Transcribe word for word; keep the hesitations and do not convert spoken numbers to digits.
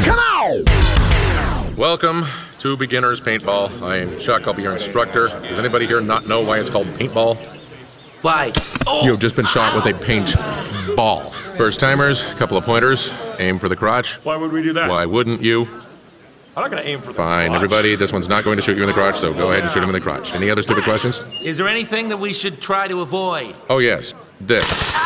Come on! Welcome to Beginner's Paintball. I am Chuck, I'll be your instructor. Does anybody here not know why it's called paintball? Why? Oh. You have just been shot with a paint ball. First timers, couple of pointers, aim for the crotch. Why would we do that? Why wouldn't you? I'm not going to aim for the Fine, crotch. everybody, this one's not going to shoot you in the crotch, so go ahead and shoot him in the crotch. Any other stupid questions? Is there anything that we should try to avoid? Oh yes, this.